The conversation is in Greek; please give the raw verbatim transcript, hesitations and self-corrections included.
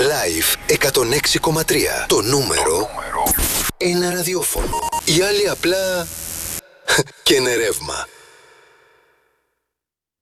Live εκατόν έξι κόμμα τρία. Το νούμερο ένα ραδιόφωνο. Οι άλλοι απλά και είναι ρεύμα.